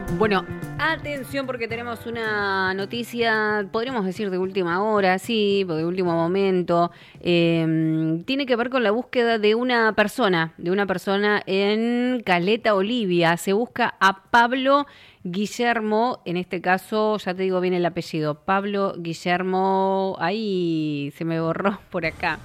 Bueno, atención porque tenemos una noticia, podríamos decir de última hora, sí, de último momento. Tiene que ver con la búsqueda de una persona en Caleta, Olivia. Se busca a Pablo Guillermo, en este caso, ya te digo bien el apellido, Pablo Guillermo, ahí se me borró por acá,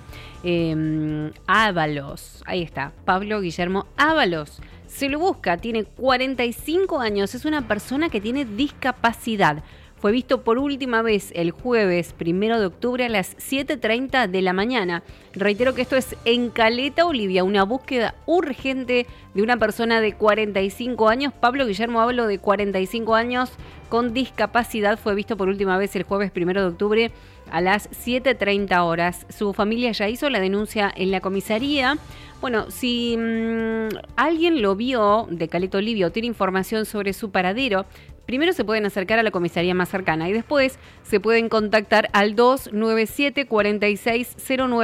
Ábalos, ahí está, Pablo Guillermo Ábalos. Se lo busca, tiene 45 años, es una persona que tiene discapacidad. Fue visto por última vez el jueves 1 de octubre a las 7:30 de la mañana. Reitero que esto es en Caleta, Olivia, una búsqueda urgente de una persona de 45 años. Pablo Guillermo Ábalos, de 45 años, con discapacidad, fue visto por última vez el jueves 1 de octubre a las 7:30 horas. Su familia ya hizo la denuncia en la comisaría. Bueno, si alguien lo vio de Caleta, Olivia, o tiene información sobre su paradero, primero se pueden acercar a la comisaría más cercana y después se pueden contactar al 297 46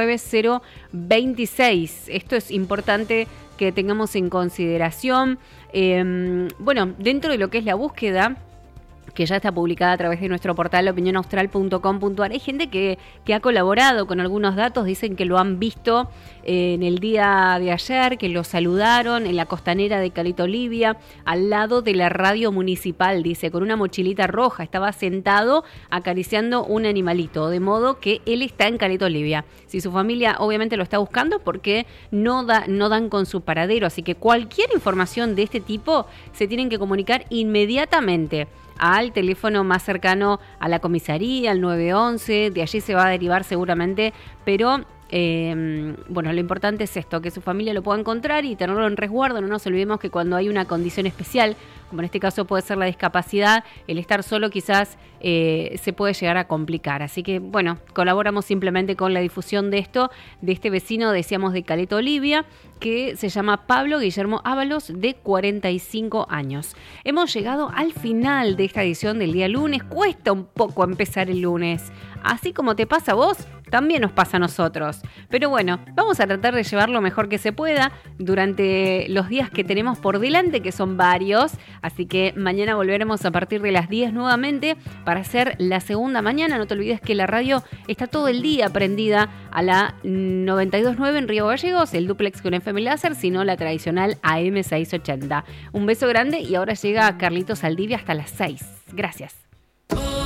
09026. Esto es importante que tengamos en consideración. Bueno, dentro de lo que es la búsqueda, que ya está publicada a través de nuestro portal opinionaustral.com.ar. Hay gente que ha colaborado con algunos datos, dicen que lo han visto en el día de ayer, que lo saludaron en la costanera de Caleta, Olivia, al lado de la radio municipal, dice, con una mochilita roja, estaba sentado acariciando un animalito, de modo que él está en Caleta, Olivia. Si su familia obviamente lo está buscando, porque no dan con su paradero, así que cualquier información de este tipo se tienen que comunicar inmediatamente al teléfono más cercano a la comisaría, al 911, de allí se va a derivar seguramente, pero bueno, lo importante es esto, que su familia lo pueda encontrar y tenerlo en resguardo. No nos olvidemos que cuando hay una condición especial, como en este caso puede ser la discapacidad, el estar solo quizás se puede llegar a complicar. Así que, bueno, colaboramos simplemente con la difusión de esto, de este vecino, decíamos, de Caleta, Olivia, que se llama Pablo Guillermo Ábalos, de 45 años. Hemos llegado al final de esta edición del día lunes. Cuesta un poco empezar el lunes. Así como te pasa a vos, también nos pasa a nosotros. Pero bueno, vamos a tratar de llevar lo mejor que se pueda durante los días que tenemos por delante, que son varios. Así que mañana volveremos a partir de las 10 nuevamente para hacer la segunda mañana. No te olvides que la radio está todo el día prendida a la 92.9 en Río Gallegos, el duplex con FM Láser, sino la tradicional AM 680. Un beso grande y ahora llega Carlitos Saldivia hasta las 6. Gracias.